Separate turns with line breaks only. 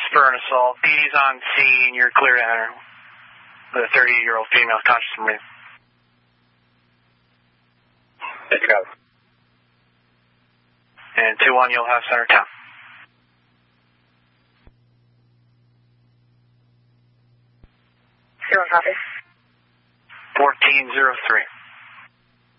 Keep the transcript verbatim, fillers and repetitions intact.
spur and assault. He's on scene. You're clear to enter. With a thirty-eight-year-old female conscious and breathing.
Let's go.
And two one, you'll have center town.
Zero copy.
fourteen zero three.